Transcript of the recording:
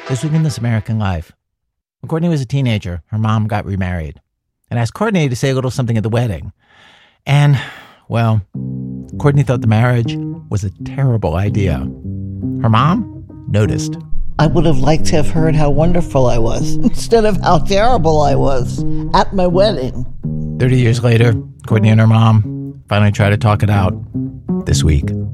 This week in This American Life. When Courtney was a teenager, her mom got remarried and asked Courtney to say a little something at the wedding. And, well, Courtney thought the marriage was a terrible idea. Her mom noticed. I would have liked to have heard how wonderful I was instead of how terrible I was at my wedding. 30 years later, Courtney and her mom finally tried to talk it out this week.